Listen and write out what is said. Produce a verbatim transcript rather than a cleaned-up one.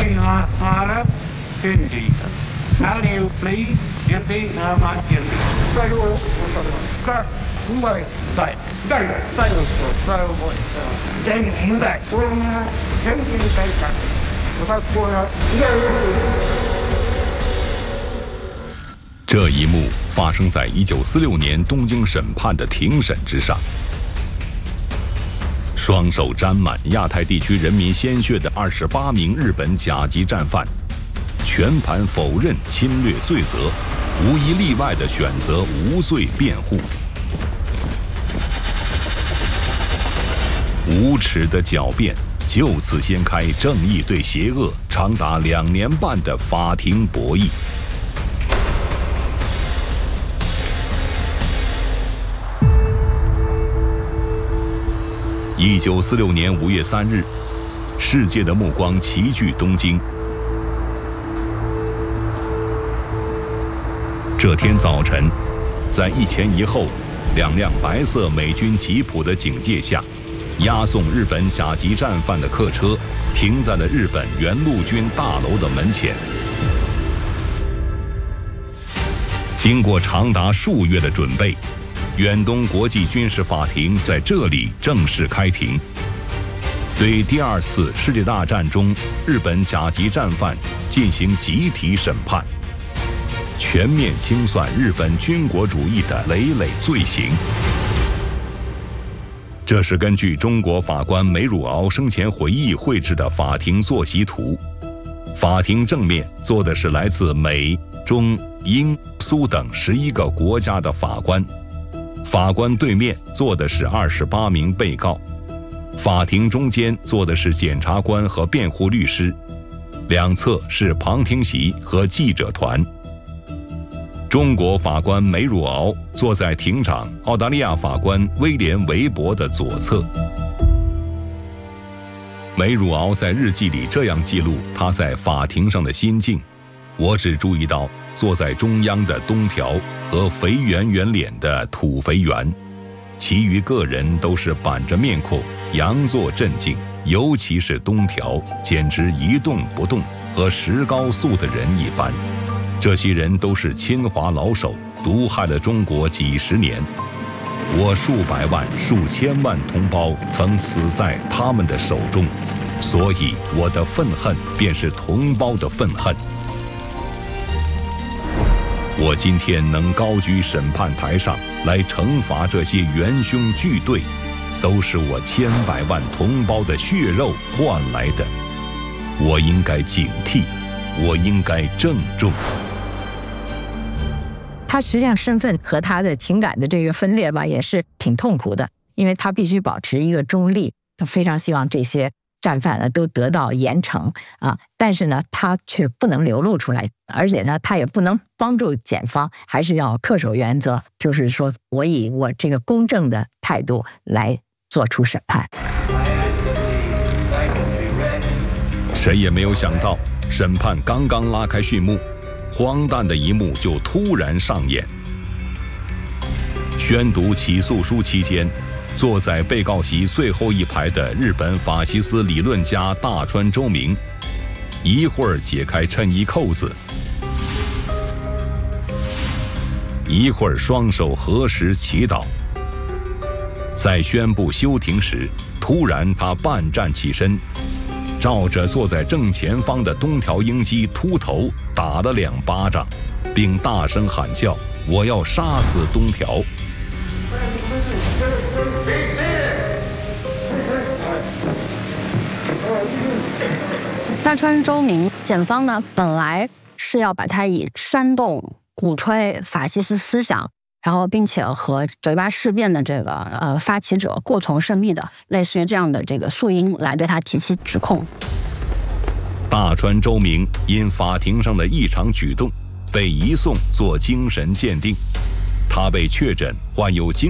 这一幕发生在一九四六年东京审判的庭审之上。双手沾满亚太地区人民鲜血的二十八名日本甲级战犯，全盘否认侵略罪责，无一例外地选择无罪辩护。无耻的狡辩就此掀开正义对邪恶长达两年半的法庭博弈。一九四六年五月三日，世界的目光齐聚东京。这天早晨，在一前一后两辆白色美军吉普的警戒下，押送日本甲级战犯的客车停在了日本原陆军大楼的门前。经过长达数月的准备，远东国际军事法庭在这里正式开庭，对第二次世界大战中日本甲级战犯进行集体审判，全面清算日本军国主义的累累罪行。这是根据中国法官梅汝敖生前回忆绘制的法庭坐席图。法庭正面坐的是来自美、中、英、苏等十一个国家的法官，法官对面坐的是二十八名被告，法庭中间坐的是检察官和辩护律师，两侧是旁听席和记者团。中国法官梅汝敖坐在庭长澳大利亚法官威廉·韦伯的左侧。梅汝敖在日记里这样记录他在法庭上的心境：我只注意到坐在中央的东条和肥圆圆脸的土肥圆，其余个人都是板着面孔，佯作镇静，尤其是东条，简直一动不动，和石膏塑的人一般。这些人都是侵华老手，毒害了中国几十年。我数百万、数千万同胞曾死在他们的手中，所以我的愤恨便是同胞的愤恨。我今天能高居审判台上来惩罚这些元凶巨队，都是我千百万同胞的血肉换来的。我应该警惕，我应该郑重。 他实际上身份和他的情感的这个分裂吧，也是挺痛苦的，因为他必须保持一个中立，他非常希望这些战犯呢都得到严惩啊，但是呢，他却不能流露出来，而且呢，他也不能帮助检方，还是要恪守原则，就是说我以我这个公正的态度来做出审判。 谁也没有想到，审判刚刚拉开序幕，荒诞的一幕就突然上演。宣读起诉书期间，坐在被告席最后一排的日本法西斯理论家大川周明，一会儿解开衬衣扣子，一会儿双手合十祈祷。在宣布休庭时，突然他半站起身，照着坐在正前方的东条英机秃头打了两巴掌，并大声喊叫：“我要杀死东条！” 大川周明检方呢，本来是要把他以煽动、鼓吹法西斯思想，然后并且和九一八事变的这个呃发起者过从甚密的，类似于这样的这个诉因来对他提起指控。 大川周明因法庭上的异常举动被移送做精神鉴定，他被确诊患有精